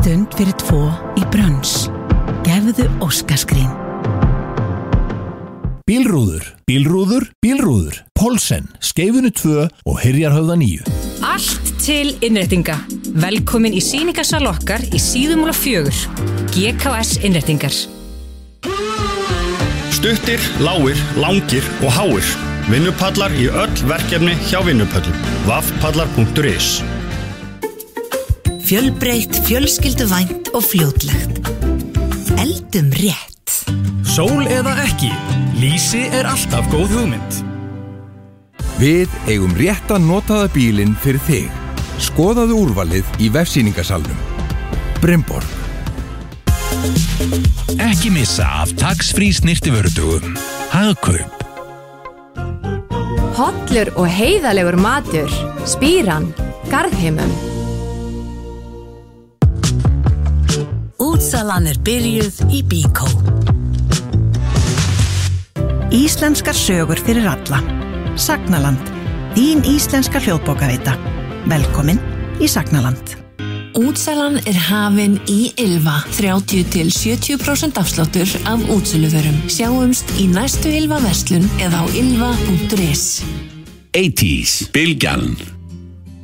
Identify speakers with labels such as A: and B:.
A: Stund fyrir 2 í brunch. Gefðu óskaskrín.
B: Bílrúður, Poulsen, Skeifunu 2 og Hyrjarhöfða 9.
C: Allt til innréttinga. Velkomin í sýningarsal okkar í Síðumúla 4. GKS innréttingar.
D: Stuttir, lágir, langir og háir. Vinnupallar í öll verkefni hjá Vinnupöllum. vafpallar.is.
E: Fjölbreytt, fjölskylduvænt og fljótlegt. Eldum rétt.
F: Sól eða ekki, lýsi alltaf góð hugmynd.
G: Við eigum rétta notaða bílinn fyrir þig. Skoðaðu úrvalið í vefsýningasalnum. Brynborg.
H: Ekki missa af tax-free snyrtivörudögum. Hagkaup.
I: Hollur og heiðalegur matur. Spíran. Garðheimum.
E: Útsalan byrjuð í Bíkó.
J: Íslenskar sögur fyrir alla. Sagnaland. Þín íslenska hljóðbókaveita. Velkomin í Sagnaland.
K: Útsalan hafin í Ylva. 30-70% afsláttur af útsöluvörum. Sjáumst í næstu Ylva verslun eða á ylva.is.
H: 80s, Bylgjan.